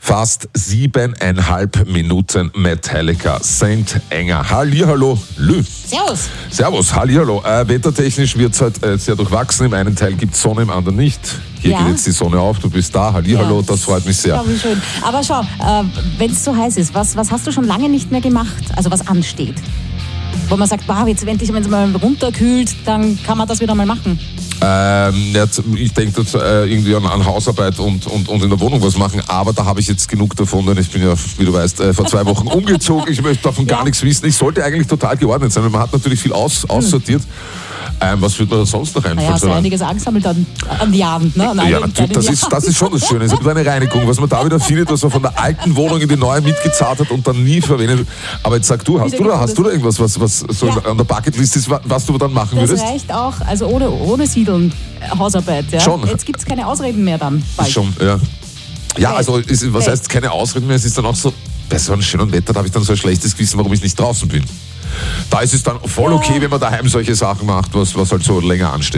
Fast 7,5 Minuten Metallica, Saint Anger. Hallihallo, Lü. Servus. Servus, hallihallo. Wettertechnisch wird es halt sehr durchwachsen. Im einen Teil gibt es Sonne, im anderen nicht. Hier geht jetzt die Sonne auf, du bist da. Hallihallo, das freut mich sehr. Ja, wie schön. Aber schau, wenn es so heiß ist, was hast du schon lange nicht mehr gemacht? Also was ansteht? Wo man sagt, wow, jetzt endlich, wenn es mal runterkühlt, dann kann man das wieder mal machen. Ich denke irgendwie an Hausarbeit und in der Wohnung was machen, aber da habe ich jetzt genug davon, denn ich bin ja, wie du weißt, vor 2 Wochen umgezogen. Ich möchte davon gar nichts wissen. Ich sollte eigentlich total geordnet sein, weil man hat natürlich viel aussortiert. Was wird mir da sonst noch einfallen? Naja, so einiges angesammelt an Jahren. Ne? Ja, natürlich, das ist schon das Schöne. Es ist eine Reinigung, was man da wieder findet, was man von der alten Wohnung in die neue mitgezahlt hat und dann nie verwendet. Aber jetzt sag du, hast du da irgendwas, was so an der Bucketlist ist, was du dann machen würdest? Das reicht auch, also ohne Siedeln, Hausarbeit. Ja? Schon. Jetzt gibt es keine Ausreden mehr dann. Bald. Schon, ja. Ja, also was heißt keine Ausreden mehr? Es ist dann auch so, bei so einem schönen Wetter, da habe ich dann so ein schlechtes Gewissen, warum ich nicht draußen bin. Da ist es dann voll okay, wenn man daheim solche Sachen macht, was halt so länger ansteht.